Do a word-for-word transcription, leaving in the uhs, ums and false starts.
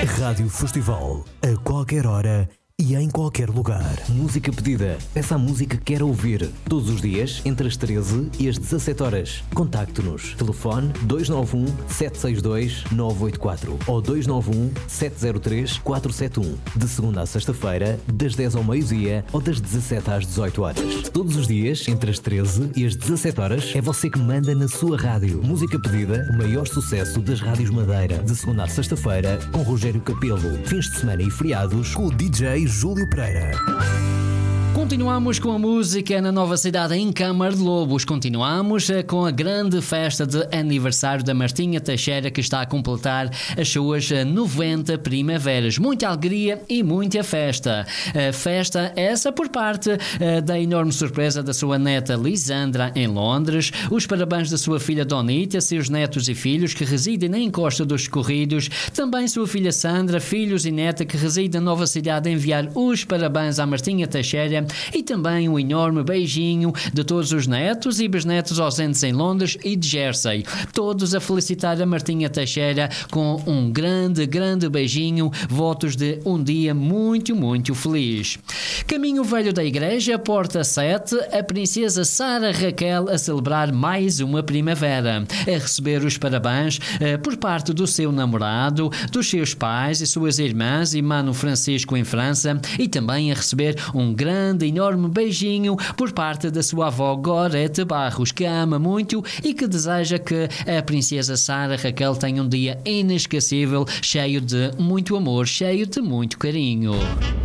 Rádio Festival, a qualquer hora e em qualquer lugar. Música pedida. Peça a música que quer ouvir. Todos os dias, entre as treze e as dezassete horas. Contacte-nos. Telefone dois nove um, sete seis dois, nove oito quatro ou dois nove um, sete zero três, quatro sete um. De segunda a sexta-feira, das dez ao meio-dia ou das dezassete às dezoito horas. Todos os dias, entre as treze e as dezassete horas, é você que manda na sua rádio. Música pedida, o maior sucesso das rádios Madeira. De segunda a sexta-feira, com Rogério Capelo. Fins de semana e feriados, com o D J Júlio Pereira. Continuamos com a música na nova cidade em Câmara de Lobos. Continuamos com a grande festa de aniversário da Martinha Teixeira, que está a completar as suas noventa primaveras. Muita alegria e muita festa. A festa essa por parte da enorme surpresa da sua neta Lisandra em Londres, os parabéns da sua filha Donita, seus netos e filhos que residem na Encosta dos Corridos, também sua filha Sandra, filhos e neta que reside na nova cidade, a enviar os parabéns à Martinha Teixeira. E também um enorme beijinho de todos os netos e bisnetos ausentes em Londres e de Jersey. Todos a felicitar a Martinha Teixeira com um grande, grande beijinho. Votos de um dia muito, muito feliz. Caminho Velho da Igreja, Porta sete, a princesa Sara Raquel a celebrar mais uma primavera. A receber os parabéns eh, por parte do seu namorado, dos seus pais e suas irmãs e Mano Francisco em França, e também a receber um grande enorme beijinho por parte da sua avó Gorete Barros, que a ama muito e que deseja que a princesa Sara Raquel tenha um dia inesquecível, cheio de muito amor, cheio de muito carinho.